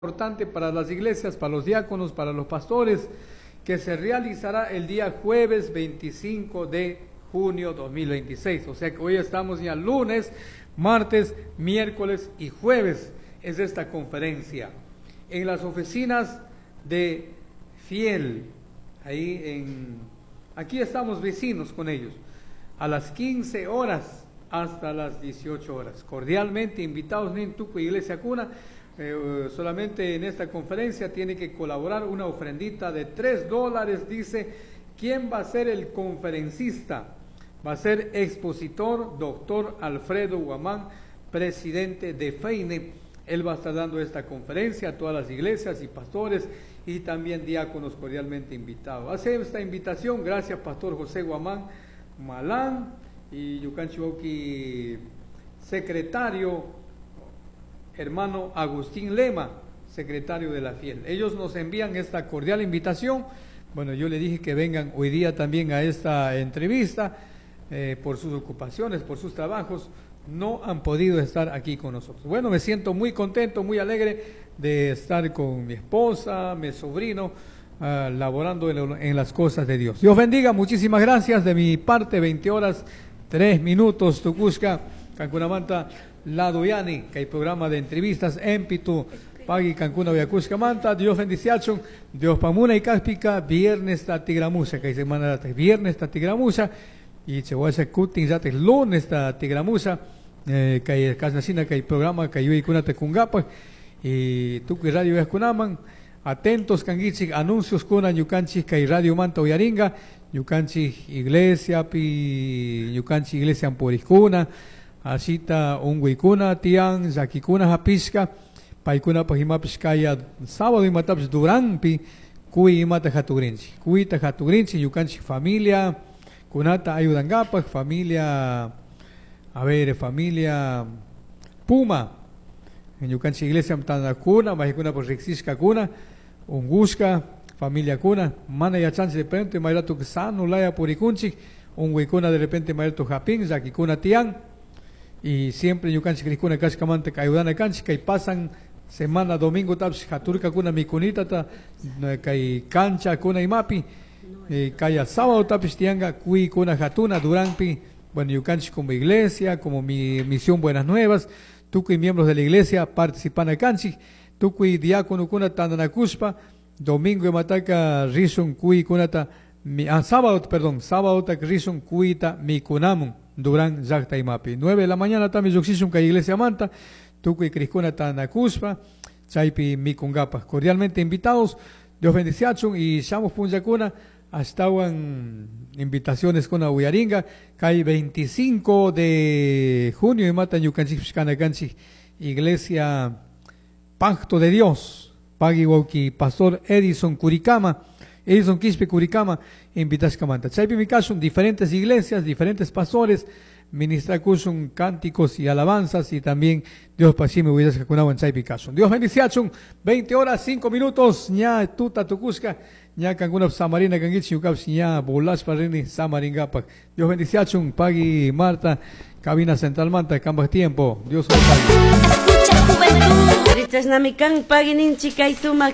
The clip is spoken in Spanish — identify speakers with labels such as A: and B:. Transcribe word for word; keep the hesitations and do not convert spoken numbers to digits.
A: Importante para las iglesias, para los diáconos, para los pastores, que se realizará el día jueves veinticinco de junio dos mil veintiséis. O sea que hoy estamos ya lunes, martes, miércoles y jueves. Es esta conferencia en las oficinas de Fiel. Ahí en, aquí estamos vecinos con ellos. A las quince horas hasta las dieciocho horas. Cordialmente invitados, Nintuco Iglesia Cuna. Eh, solamente en esta conferencia tiene que colaborar una ofrendita de tres dólares. Dice, ¿quién va a ser el conferencista? Va a ser expositor doctor Alfredo Guamán, presidente de FEINE. Él va a estar dando esta conferencia a todas las iglesias y pastores y también diáconos cordialmente invitados. Hace esta invitación, gracias Pastor José Guamán Malán y Yucanchiboqui, secretario hermano Agustín Lema, secretario de la Fiel. Ellos nos envían esta cordial invitación. Bueno, yo le dije que vengan hoy día también a esta entrevista, eh, por sus ocupaciones, por sus trabajos, no han podido estar aquí con nosotros. Bueno, me siento muy contento, muy alegre de estar con mi esposa, mi sobrino, uh, laborando en, en las cosas de Dios. Dios bendiga, muchísimas gracias de mi parte, veinte horas, tres minutos, Tucusca, Cancunamanta, Lado Yani, que hay programa de entrevistas en Pitu, Pagi Cancuna Viacusca Manta, Dios bendiciachon, Dios Pamuna y Cáspica, viernes Tatigramusa, que hay semana de viernes Tatigramusa, y Chehuasa Kutin Zates lunes Tatigramusa, que hay Casnacina, que hay programa, que hay Cuna Tecungapa, y Tuki Radio Viacunaman, atentos Canguichi, anuncios Kuna, Yucanchi, que hay Radio Manta Uyaringa, Yucanchi Iglesia, Pi, Yucanchi Iglesia Amporiscuna, asita unguicuna tiang zakikuna hapisca paikuna pahimapiskaya sábado y mataps duranpi kui mata hatugrinchi kui ta hatugrinchi yukanchi familia kunata ayudangapa familia a ver familia Puma en yukanchi iglesia mtana kuna mahikuna por rexisca kuna unguska familia kuna mana ya chance de repente mairato sano laya purikunchi unguicuna de repente mairato japin zakikuna tiang. Y siempre yo canchi cricuna cascamante ayudana canchi que pasan semana domingo taps jaturca kuna mikunita ta kai cancha kuna imapi kaya sábado taps tianga kui kuna jatuna duranpi. Bueno, yo canchi como iglesia, como mi misión Buenas Nuevas, tuqui miembros de la iglesia participan a canchi, tuqui diácono kuna tandanacuspa, domingo y mataca rison kui kunata mi ah, sábado, perdón, sábado ta rison kuita mikunamun. Durán Zakta y Mapi. nueve de la mañana también Yoxishun que Iglesia Manta, Tucu y Criscuna Tanacuspa, Chaipi Mikungapa. Cordialmente invitados, Dios bendiciachun y Shamos Punyacuna, estaban invitaciones con Uyaringa, que hay veinticinco de junio y Mata Yucanchipskanaganchi, Iglesia Pacto de Dios, Pagiwauki, Pastor Edison Curicama. Edison Quispe Curicama, invitas Camanta. Chaipi Mikasun, diferentes iglesias, diferentes pastores, ministra Kusun, cánticos y alabanzas, y también Dios Pachime Huidas Kakunawan Chaipi Kasun. Dios bendiciachun, veinte horas, cinco minutos, ña tuta tucusca, ña Cancuna Samarina Canguichi Ucaps, ña Bolas Parini Samaringapak. Dios bendiciachun, Pagui Marta, cabina central Manta, Cambas Tiempo. Dios os pague.
B: Escucha juventud. Ritas namikan paginin chikaisuma.